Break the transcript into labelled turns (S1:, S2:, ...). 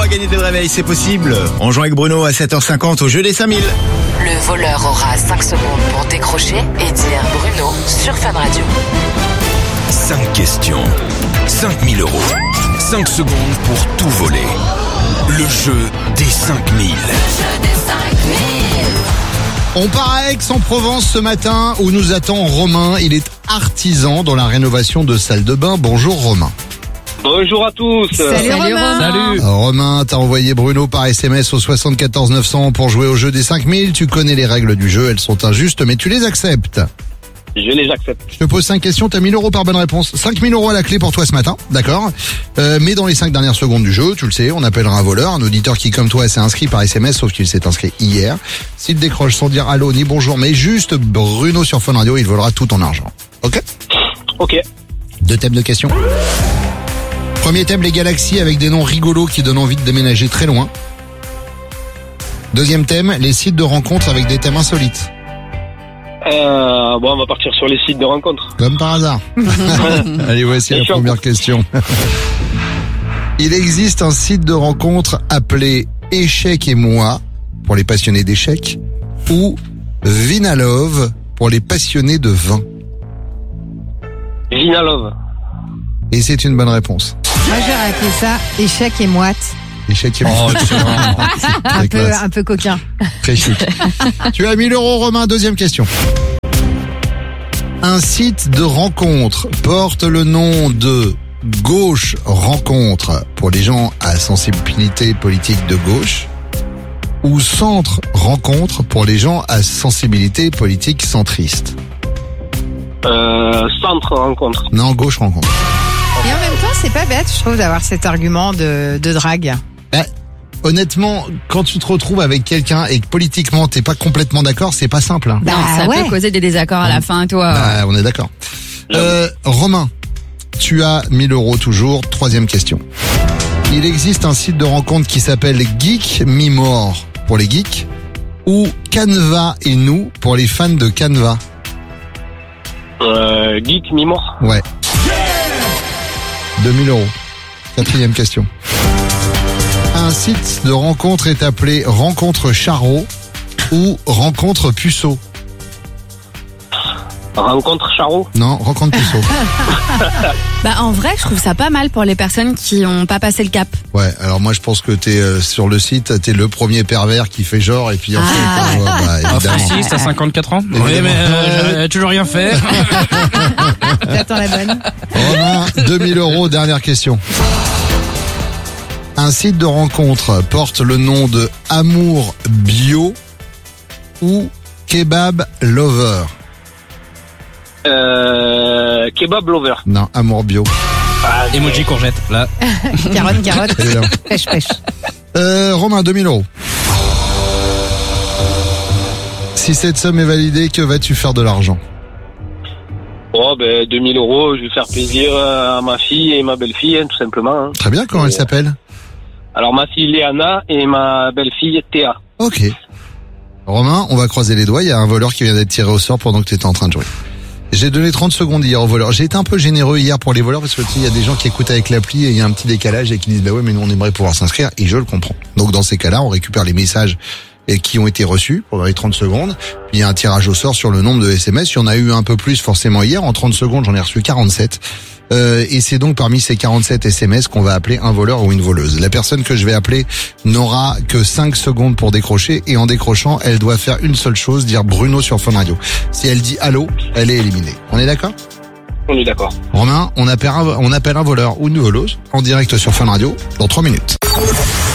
S1: à gagner tes réveils, c'est possible. On joue avec Bruno à 7h50 au jeu des 5000.
S2: Le voleur aura 5 secondes pour décrocher et dire Bruno sur Fun Radio.
S3: 5 questions, 5000 €. 5 secondes pour tout voler. Le jeu des 5000.
S4: On part à Aix-en-Provence ce matin où nous attend Romain. Il est artisan dans la rénovation de salles de bain. Bonjour Romain.
S5: Bonjour à tous.
S6: Salut Romain.
S7: Salut.
S4: Romain, t'as envoyé Bruno par SMS au 74 900 pour jouer au jeu des 5000. Tu connais les règles du jeu, elles sont injustes, mais tu les acceptes.
S5: Je les accepte.
S4: Je te pose 5 questions, t'as 1000 € par bonne réponse. 5000 € à la clé pour toi ce matin, d'accord mais dans les 5 dernières secondes du jeu, tu le sais, on appellera un voleur, un auditeur qui comme toi s'est inscrit par SMS, sauf qu'il s'est inscrit hier. S'il décroche sans dire allô ni bonjour, mais juste Bruno sur Fun Radio, il volera tout ton argent. Ok ?
S5: Ok.
S4: 2 thèmes de questions. Premier thème, les galaxies avec des noms rigolos qui donnent envie de déménager très loin. Deuxième thème, les sites de rencontres avec des thèmes insolites.
S5: Bon, on va partir sur les sites de rencontres.
S4: Comme par hasard. Allez, voici la première question. Il existe un site de rencontre appelé Échecs et moi pour les passionnés d'échecs ou Vinalove pour les passionnés de vin.
S5: Vinalove.
S4: Et c'est une bonne réponse.
S6: Moi j'aurais appelé ça échec et moite.
S4: Échecs et moi.
S7: Oh, c'est vrai.
S6: Un peu coquin.
S4: Très chic. Tu as 1000 € Romain, deuxième question. Un site de rencontre porte le nom de Gauche Rencontre pour les gens à sensibilité politique de gauche ou Centre Rencontre pour les gens à sensibilité politique centriste.
S5: Centre rencontre.
S4: Non, Gauche Rencontre.
S6: Et en même temps, c'est pas bête, je trouve, d'avoir cet argument de drague.
S4: Honnêtement, quand tu te retrouves avec quelqu'un et que politiquement t'es pas complètement d'accord, c'est pas simple. Hein.
S6: Bah,
S7: Ça
S6: ouais.
S7: peut causer des désaccords à la fin, toi.
S4: Bah, on est d'accord. Romain, tu as 1000 € toujours. Troisième question. Il existe un site de rencontre qui s'appelle Geek Me More pour les geeks ou Canva et nous pour les fans de Canva.
S5: Geek Mimor.
S4: Ouais. 2000 €. Quatrième question. Un site de rencontre est appelé Rencontre Charot ou Rencontre Puceau.
S5: Rencontre Charot.
S4: Non, Rencontre Puceau.
S7: Bah, en vrai, je trouve ça pas mal pour les personnes qui ont pas passé le cap.
S4: Ouais, alors moi je pense que t'es sur le site, t'es le premier pervers qui fait genre et puis en fait, évidemment.
S8: Francis, t'as 54 ans.
S4: Évidemment.
S8: Oui, mais j'ai toujours rien fait.
S6: J'attends la bonne.
S4: Romain, 2000 €, dernière question. Un site de rencontre porte le nom de Amour Bio ou Kebab Lover.
S5: Kebab Lover.
S4: Non, Amour Bio.
S8: Emoji courgette, là.
S6: Carotte.
S4: Évidemment.
S6: Pêche.
S4: Romain, 2000 €. Si cette somme est validée, que vas-tu faire de l'argent?
S5: Oh, 2000 €, je vais faire plaisir à ma fille et ma belle-fille, hein, tout simplement. Hein.
S4: Très bien, comment elle s'appelle?
S5: Alors, ma fille Léana et ma belle-fille Théa.
S4: Ok. Romain, on va croiser les doigts, il y a un voleur qui vient d'être tiré au sort pendant que tu étais en train de jouer. J'ai donné 30 secondes hier au voleur. J'ai été un peu généreux hier pour les voleurs parce que il y a des gens qui écoutent avec l'appli et il y a un petit décalage et qui disent bah ouais mais nous on aimerait pouvoir s'inscrire et je le comprends. Donc dans ces cas-là, on récupère les messages et qui ont été reçus pendant les 30 secondes. Puis il y a un tirage au sort sur le nombre de SMS. Il y en a eu un peu plus forcément hier. En 30 secondes, j'en ai reçu 47. Et c'est donc parmi ces 47 SMS qu'on va appeler un voleur ou une voleuse. La personne que je vais appeler n'aura que 5 secondes pour décrocher et en décrochant, elle doit faire une seule chose, dire Bruno sur Fun Radio. Si elle dit allô, elle est éliminée. On est d'accord ?
S5: On est d'accord.
S4: Romain, on appelle un voleur ou une voleuse en direct sur Fun Radio dans 3 minutes.